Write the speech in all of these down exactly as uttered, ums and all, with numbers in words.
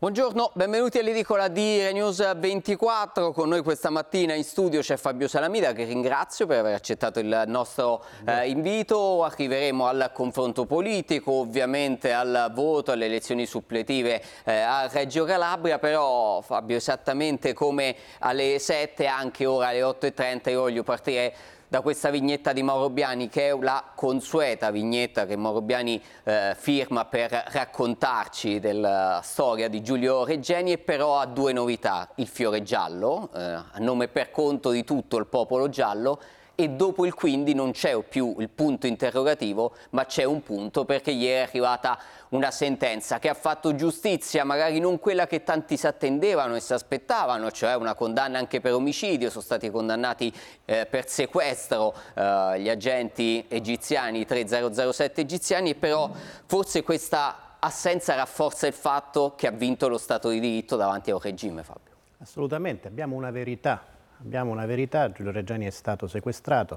Buongiorno, benvenuti all'edicola di RaiNews ventiquattro. Con noi questa mattina in studio c'è Fabio Salamida, che ringrazio per aver accettato il nostro eh, invito. Arriveremo al confronto politico, ovviamente al voto, alle elezioni suppletive eh, a Reggio Calabria, però Fabio, esattamente come alle sette, anche ora alle otto e trenta, io voglio partire da questa vignetta di Mauro Biani, che è la consueta vignetta che Mauro Biani eh, firma per raccontarci della storia di Giulio Regeni, e però ha due novità: il fiore giallo, eh, a nome per conto di tutto il popolo giallo, e dopo il quindi non c'è più il punto interrogativo, ma c'è un punto, perché ieri è arrivata una sentenza che ha fatto giustizia, magari non quella che tanti si attendevano e si aspettavano, cioè una condanna anche per omicidio. Sono stati condannati eh, per sequestro eh, gli agenti egiziani, tre zero zero sette egiziani, e però forse questa assenza rafforza il fatto che ha vinto lo Stato di diritto davanti a un regime, Fabio. Assolutamente, abbiamo una verità. Abbiamo una verità: Giulio Regeni è stato sequestrato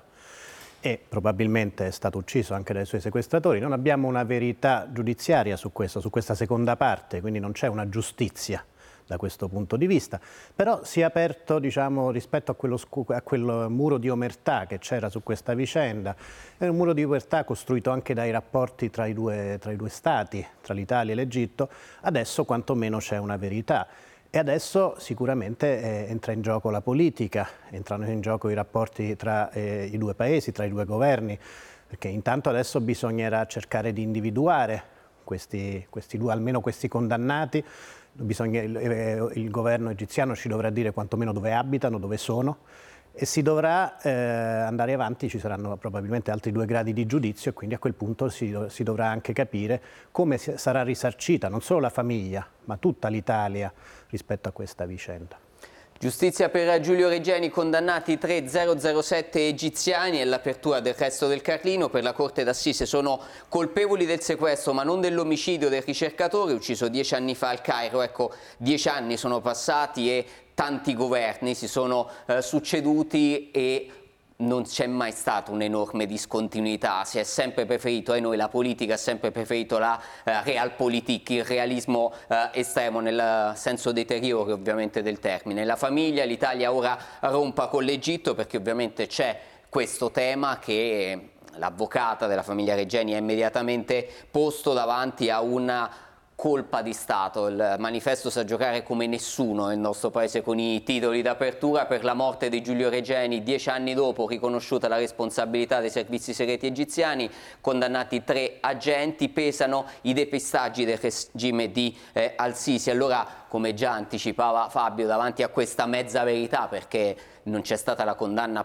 e probabilmente è stato ucciso anche dai suoi sequestratori. Non abbiamo una verità giudiziaria su questo, su questa seconda parte, quindi non c'è una giustizia da questo punto di vista. Però si è aperto, diciamo, rispetto a, quello, a quel muro di omertà che c'era su questa vicenda. È un muro di omertà costruito anche dai rapporti tra i due, tra i due stati, tra l'Italia e l'Egitto. Adesso quantomeno c'è una verità. E adesso sicuramente eh, entra in gioco la politica, entrano in gioco i rapporti tra eh, i due paesi, tra i due governi, perché intanto adesso bisognerà cercare di individuare questi, questi due, almeno questi condannati. Bisogna, il, il governo egiziano ci dovrà dire quantomeno dove abitano, dove sono, e si dovrà eh, andare avanti. Ci saranno probabilmente altri due gradi di giudizio, e quindi a quel punto si, si dovrà anche capire come sarà risarcita non solo la famiglia, ma tutta l'Italia rispetto a questa vicenda. Giustizia per Giulio Regeni, condannati tre zero zero sette egiziani, e l'apertura del resto del Carlino. Per la Corte d'Assise sono colpevoli del sequestro, ma non dell'omicidio del ricercatore ucciso dieci anni fa al Cairo. Ecco, dieci anni sono passati e tanti governi si sono eh, succeduti, e non c'è mai stata un'enorme discontinuità. Si è sempre preferito, e noi la politica ha sempre preferito la uh, realpolitik, il realismo uh, estremo, nel senso deteriore ovviamente del termine. La famiglia, l'Italia ora rompa con l'Egitto, perché ovviamente c'è questo tema che l'avvocata della famiglia Regeni ha immediatamente posto davanti a una colpa di Stato. Il manifesto sa giocare come nessuno nel nostro paese con i titoli d'apertura: per la morte di Giulio Regeni, dieci anni dopo riconosciuta la responsabilità dei servizi segreti egiziani, condannati tre agenti, pesano i depistaggi del regime di eh, Al-Sisi. Allora, come già anticipava Fabio, davanti a questa mezza verità, perché non c'è stata la condanna